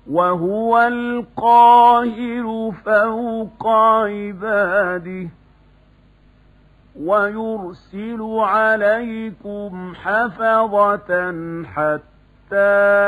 وهو القاهر فوق عباده ويرسل عليكم حفظة حتى